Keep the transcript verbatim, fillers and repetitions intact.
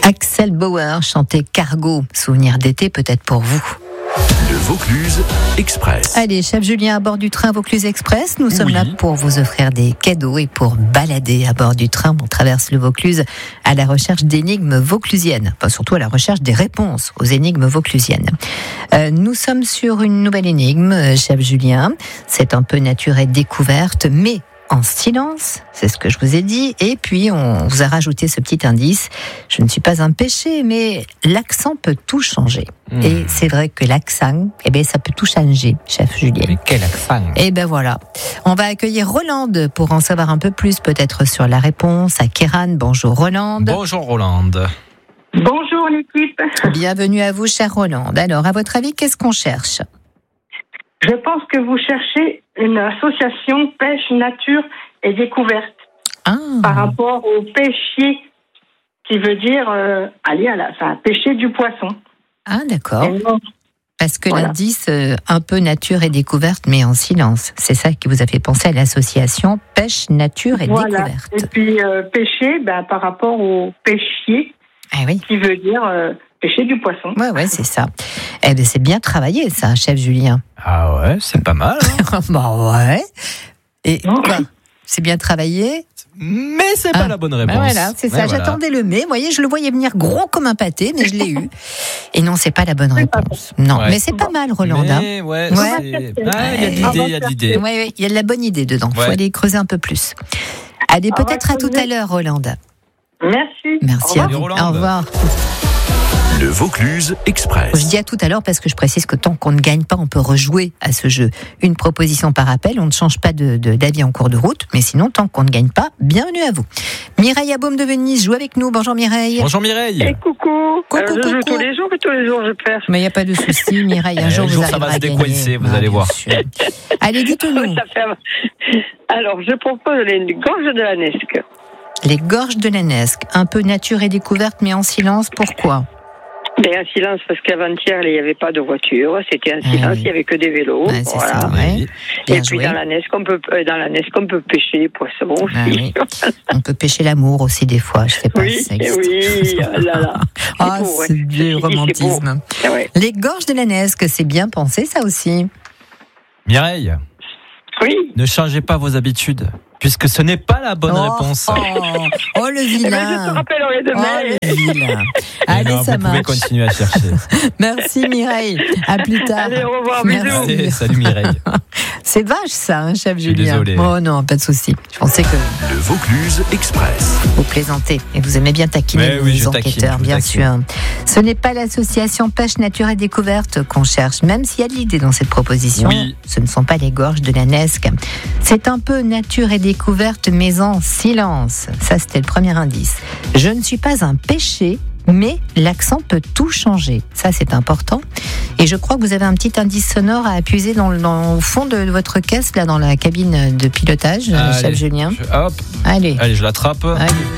Axel Bauer chantait Cargo, souvenir d'été peut-être pour vous. Le Vaucluse Express. Allez, chef Julien, à bord du train Vaucluse Express, nous sommes Oui. là pour vous offrir des cadeaux et pour balader à bord du train. On traverse le Vaucluse à la recherche d'énigmes vauclusiennes, enfin, surtout à la recherche des réponses aux énigmes vauclusiennes. Euh, nous sommes sur une nouvelle énigme, euh, chef Julien. C'est un peu nature et découverte, mais en silence, c'est ce que je vous ai dit. Et puis, on vous a rajouté ce petit indice. Je ne suis pas un péché, mais l'accent peut tout changer. Mmh. Et c'est vrai que l'accent, eh bien, ça peut tout changer, chef Julien. Mais quel accent! Et ben voilà. On va accueillir Rolande pour en savoir un peu plus, peut-être sur la réponse à Kéran. Bonjour Rolande. Bonjour Rolande. Bonjour l'équipe. Bienvenue à vous, chère Rolande. Alors, à votre avis, qu'est-ce qu'on cherche ? Je pense que vous cherchez une association pêche, nature et découverte Ah. par rapport au pêchier, qui veut dire euh, aller à la, enfin, pêcher du poisson. Ah, d'accord. Et non, Parce que Voilà. l'indice, euh, un peu nature et découverte, mais en silence. C'est ça qui vous a fait penser à l'association pêche, nature et voilà. découverte. Et puis euh, pêcher, ben, par rapport au pêchier, Ah oui. qui veut dire euh, pêcher du poisson. Ouais, ouais, c'est ça. Eh ben, c'est bien travaillé, ça, chef Julien. Ah ouais, c'est pas mal. Hein. Bah ouais. Et Non. quoi ? C'est bien travaillé ? Mais c'est pas Ah. la bonne Ben réponse. voilà, c'est ça. Ouais, voilà. J'attendais le mais. Vous voyez, je le voyais venir gros comme un pâté, mais je l'ai eu. Et non, c'est pas la bonne C'est pas réponse. Non, Ouais. mais c'est pas mal, Roland. hein. Mais ouais, Ouais. c'est- ah, il y a de l'idée, il y a de l'idée. Ouais, ouais, il y a de la bonne idée dedans. Il Ouais. faut aller creuser un peu plus. Allez, Ah peut-être ouais, à tout à l'heure, Roland. Merci. Merci Au à revoir. vous. Rolande. Au revoir. Le Vaucluse Express. Je dis à tout à l'heure parce que je précise que tant qu'on ne gagne pas, on peut rejouer à ce jeu. Une proposition par appel, on ne change pas de, de, d'avis en cours de route, mais sinon, tant qu'on ne gagne pas, bienvenue à vous. Mireille Abaume de Venise joue avec nous. Bonjour Mireille. Bonjour Mireille. Et coucou. Coucou, Euh, je joue coucou. tous les jours et tous les jours je perds. Mais il n'y a pas de souci, Mireille. Un Eh, jour, un vous jour, ça arriverez va se à gagner. décoincer, vous Ah, allez bien voir. sûr. Allez, dites-nous. Ça fait... Alors, je propose les gorges de la Nesque. Les gorges de la Nesque. Un peu nature et découverte, mais en silence. Pourquoi ? Ben, un silence, parce qu'avant-hier, il n'y avait pas de voiture. C'était un Ah silence, oui. il n'y avait que des vélos. Ouais, c'est voilà. ça, ouais. Oui. Bien Et puis, joué. dans la Nesque, on peut, euh, dans la Nesque, on peut pêcher des poissons aussi. Ah oui. On peut pêcher l'amour aussi des fois. Je sais pas Oui, si ça eh existe. oui, ah là là. Ah, beau, ouais. c'est du C'est beau. romantisme. Ah ouais. Les gorges de la Nesque, c'est bien pensé ça aussi. Mireille, Oui, ne changez pas vos habitudes, puisque ce n'est pas la bonne oh, réponse. Oh, oh, le eh ben, je te vilain. rappellerai Oh, demain. le vilain. Mais Allez, non, ça vous pouvez marche. continuer à chercher. Merci Mireille. À plus tard. Allez, au revoir, Merci. bisous. Allez, salut Mireille. C'est vache ça, hein, chef Je suis Julien. désolé. Oh non, pas de souci. Je pensais que Le Vaucluse Express. vous plaisantez et vous aimez bien taquiner Mais les oui, je enquêteurs, taquine, je vous bien taquine. sûr. Ce n'est pas l'association Pêche, Nature et Découverte qu'on cherche, même s'il y a de l'idée dans cette proposition. Oui. Ce ne sont pas les gorges de la Nesque. C'est un peu nature et découverte, mais en silence. Ça, c'était le premier indice. Je ne suis pas un péché, mais l'accent peut tout changer. Ça, c'est important. Et je crois que vous avez un petit indice sonore à appuyer dans, le- dans, au fond de votre caisse, là, dans la cabine de pilotage, Allez, chef Julien. je- hop, Allez. allez, je l'attrape. Allez.